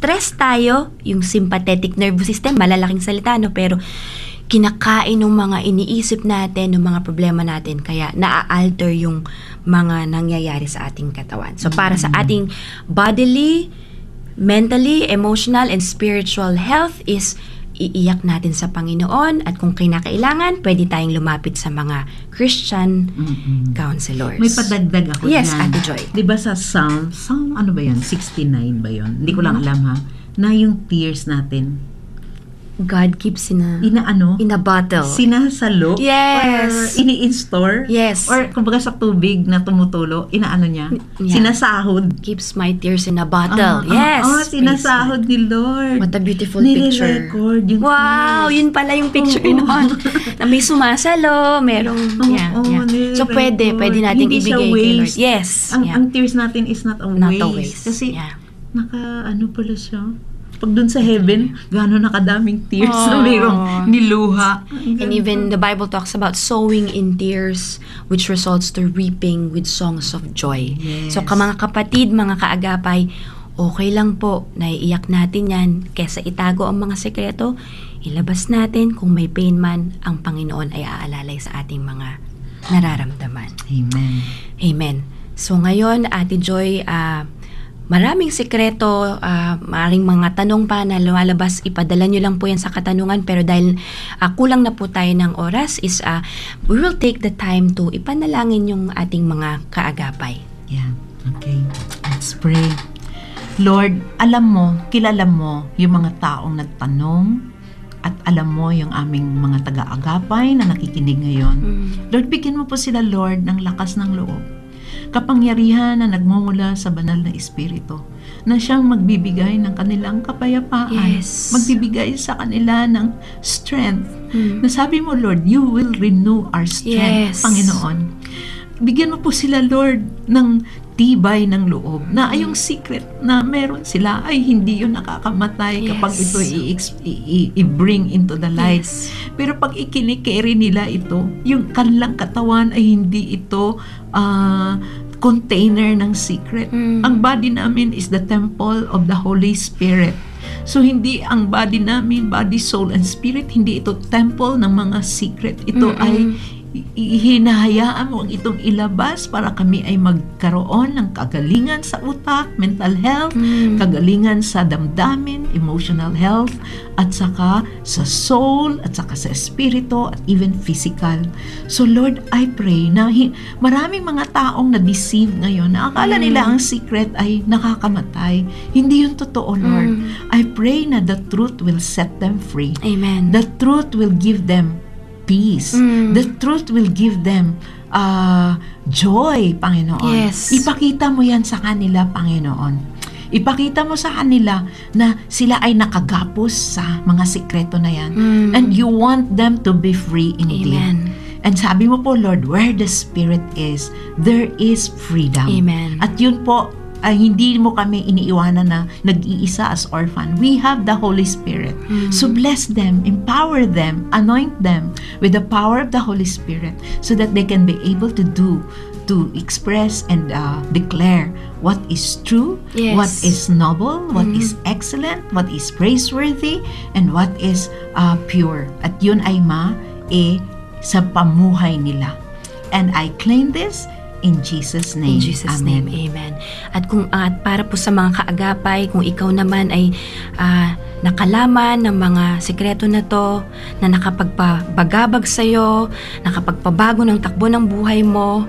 na-stress tayo, yung sympathetic nervous system, malalaking salita, no? Pero kinakain ng mga iniisip natin, ng mga problema natin, kaya na-alter yung mga nangyayari sa ating katawan. So, para sa ating bodily, mentally, emotional, and spiritual health is iiyak natin sa Panginoon, at kung kinakailangan, pwede tayong lumapit sa mga Christian counselors. May padagdag ako Yes, dyan. Ate Joy. Diba sa Psalm ano ba yun? 69 ba yun? Hindi ko lang alam ha. Na yung tears natin, God keeps in a bottle. Sinasalo? Yes. Or ini-store? Yes. Or kumbaga sa tubig na tumutulo, inaano niya? Yeah. Sinasahod. Keeps my tears in a bottle. Yes. Sinasahod ni Lord. What a beautiful picture. Nire-record yung wow, tears. yun pala yung picture noon. Na may sumasalo, merong, So, pwede natin Hindi ibigay siya kay waste. Lord. Yes. Ang tears natin is not a waste. Kasi, pala siya. Pag dun sa heaven, gano'n nakadaming tears na mayroong niluha. And even the Bible talks about sowing in tears, which results to reaping with songs of joy. Yes. So, mga kapatid, mga kaagapay, okay lang po, naiiyak natin yan. Kesa itago ang mga sekreto, ilabas natin. Kung may pain man, ang Panginoon ay aalalay sa ating mga nararamdaman. Amen. Amen. So, ngayon, Ate Joy, maraming sekreto, maraming mga tanong pa na lumalabas, ipadala nyo lang po yan sa katanungan, pero dahil kulang na po tayo ng oras, is we will take the time to ipanalangin yung ating mga kaagapay. Yeah, okay. Let's pray. Lord, alam mo, kilala mo yung mga taong nagtanong, at alam mo yung aming mga taga-agapay na nakikinig ngayon. Lord, bigyan mo po sila, Lord, ng lakas ng loob, kapangyarihan na nagmumula sa banal na Espiritu, na siyang magbibigay ng kanilang kapayapaan, magbibigay sa kanila ng strength. Na sabi mo, Lord, you will renew our strength, Panginoon. Bigyan mo po sila, Lord, ng tibay ng loob, na yung secret na meron sila ay hindi yun nakakamatay kapag ito i-bring into the light. Pero pag ikinikeri nila ito, yung kanilang katawan ay hindi ito container ng secret. Ang body namin is the temple of the Holy Spirit. So, hindi ang body namin, body, soul, and spirit, hindi ito temple ng mga secret. Ito ay hinahayaan mo ang itong ilabas para kami ay magkaroon ng kagalingan sa utak, mental health, kagalingan sa damdamin, emotional health, at saka sa soul, at saka sa espiritu, at even physical. So Lord, I pray na maraming mga taong na-deceive ngayon, na akala nila ang secret ay nakakamatay. Hindi yun totoo, Lord. I pray na the truth will set them free. Amen. The truth will give them peace. The truth will give them joy, Panginoon. Yes. Ipakita mo yan sa kanila, Panginoon. Ipakita mo sa kanila na sila ay nakagapos sa mga sikreto na yan. And you want them to be free indeed. Amen. And sabi mo po, Lord, where the Spirit is, there is freedom. Amen. At yun po, hindi mo kami iniiwanan na nag-iisa as orphan. We have the Holy Spirit. So bless them, empower them, anoint them with the power of the Holy Spirit so that they can be able to express and declare what is true, what is noble, what is excellent, what is praiseworthy, and what is pure. At yun ay sa pamuhay nila. And I claim this in Jesus' name. In Jesus' Amen. name, amen. At para po sa mga kaagapay, kung ikaw naman ay nakalaman ng mga sekreto na to, na nakapagpabagabag sa'yo, nakapagpabago ng takbo ng buhay mo,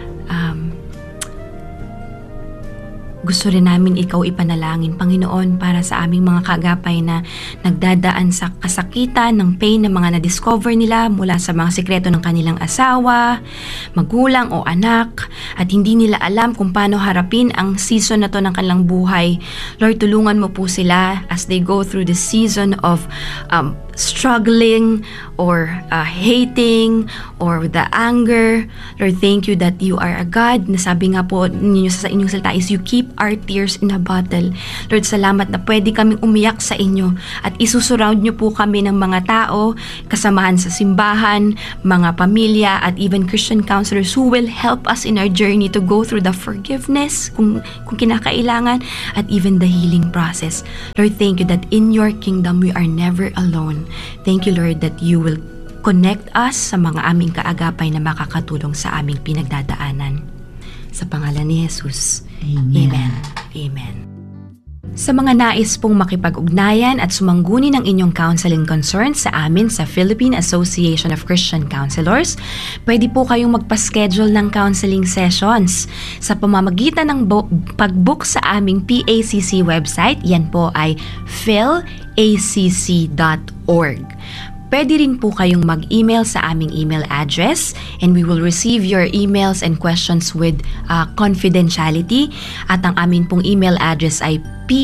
gusto rin namin ikaw ipanalangin, Panginoon, para sa aming mga kaagapay na nagdadaan sa kasakitan, ng pain na mga na-discover nila mula sa mga sekreto ng kanilang asawa, magulang o anak, at hindi nila alam kung paano harapin ang season na to ng kanilang buhay. Lord, tulungan mo po sila as they go through the season of struggling or hating or the anger. Lord, thank you that you are a God na sabi nga po ninyo sa inyong salita is you keep our tears in a bottle. Lord, salamat na pwede kaming umiyak sa inyo at isusurround nyo po kami ng mga tao, kasamahan sa simbahan, mga pamilya at even Christian counselors who will help us in our journey to go through the forgiveness kung kinakailangan at even the healing process. Lord, thank you that in your kingdom we are never alone. Thank you, Lord, that you will connect us sa mga aming kaagapay na makakatulong sa aming pinagdadaanan. Sa pangalan ni Jesus. Amen. Amen. Amen. Sa mga nais pong makipag-ugnayan at sumangguni ng inyong counseling concerns sa amin sa Philippine Association of Christian Counselors, pwede po kayong magpa-schedule ng counseling sessions sa pamamagitan ng pag-book sa aming PACC website. Yan po ay philacc.org. Pwede rin po kayong mag-email sa aming email address and we will receive your emails and questions with confidentiality. At ang amin pong email address ay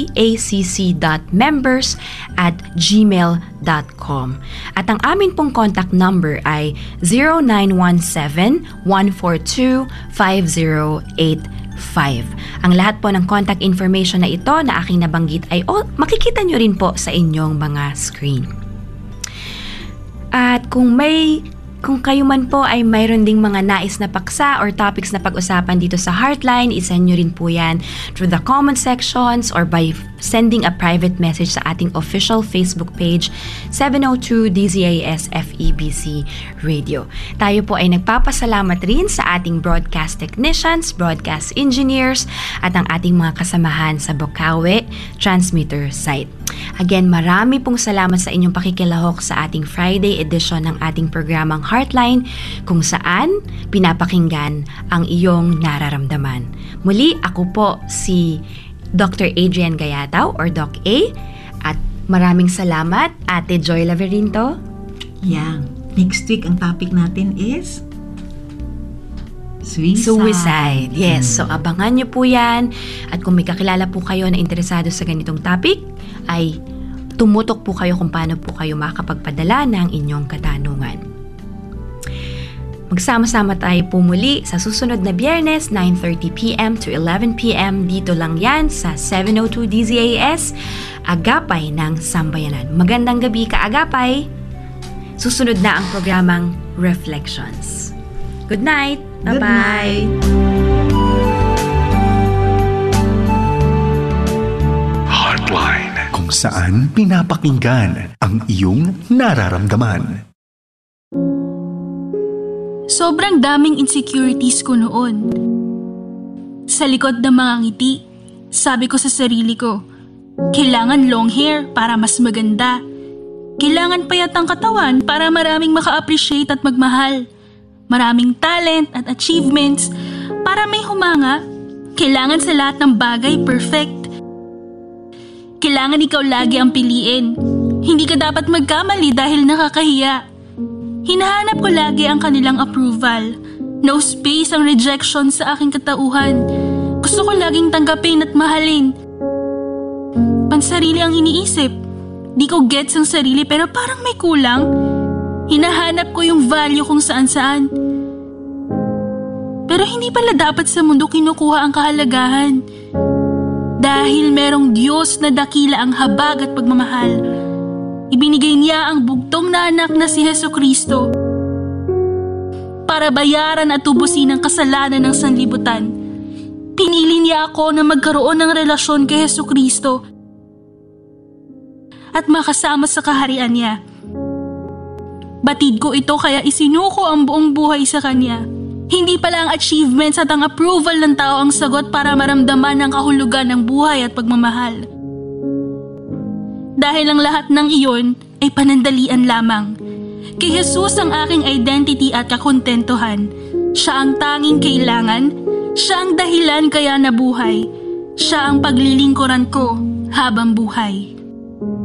pacc.members@gmail.com. At ang amin pong contact number ay 0917-142-5085. Ang lahat po ng contact information na ito na aking nabanggit ay makikita nyo rin po sa inyong mga screen. At kung kayo man po ay mayroon ding mga nais na paksa or topics na pag-usapan dito sa Heartline, isend nyo rin po yan through the comment sections or by sending a private message sa ating official Facebook page, 702 DZAS FEBC Radio. Tayo po ay nagpapasalamat rin sa ating broadcast technicians, broadcast engineers, at ang ating mga kasamahan sa Bocaue transmitter site. Again, marami pong salamat sa inyong pakikilahok sa ating Friday edition ng ating programang Heartline, kung saan pinapakinggan ang iyong nararamdaman. Muli, ako po si Dr. Adrian Gayataw or Doc A, at maraming salamat, Ate Joy Laverinto. Yang. Next week, ang topic natin is suicide. Yes, so abangan nyo po yan. At kung may kakilala po kayo na interesado sa ganitong topic, ay tumutok po kayo kung paano po kayo makakapagpadala ng inyong katanungan. Magsama-sama tayo po muli sa susunod na Biyernes, 9:30 p.m. to 11 p.m. Dito lang yan sa 702 DZAS, Agapay ng Sambayanan. Magandang gabi ka, Agapay! Susunod na ang programang Reflections. Good night! Bye-bye! Good night. Heartline, kung saan pinapakinggan ang iyong nararamdaman. Sobrang daming insecurities ko noon. Sa likod ng mga ngiti, sabi ko sa sarili ko, kailangan long hair para mas maganda. Kailangan payat ang katawan para maraming maka-appreciate at magmahal. Maraming talent at achievements para may humanga. Kailangan sa lahat ng bagay perfect. Kailangan ikaw lagi ang piliin. Hindi ka dapat magkamali dahil nakakahiya. Hinahanap ko lagi ang kanilang approval. No space ang rejection sa aking katauhan. Gusto ko laging tanggapin at mahalin. Pansarili ang iniisip. Di ko gets ang sarili pero parang may kulang. Hinahanap ko yung value kung saan-saan. Pero hindi pala dapat sa mundo kinukuha ang kahalagahan. Dahil merong Diyos na dakila ang habag at pagmamahal. Ibinigay niya ang bugtong na anak na si Jesucristo para bayaran at tubusin ang kasalanan ng sanlibutan. Pinili niya ako na magkaroon ng relasyon kay Jesucristo at makasama sa kaharian niya. Batid ko ito kaya isinuko ang buong buhay sa Kanya. Hindi pala ang achievements at ang approval ng tao ang sagot para maramdaman ang kahulugan ng buhay at pagmamahal. Dahil ang lahat ng iyon ay panandalian lamang. Kay Jesus ang aking identity at kakontentuhan. Siya ang tanging kailangan. Siya ang dahilan kaya nabuhay. Siya ang paglilingkuran ko habang buhay.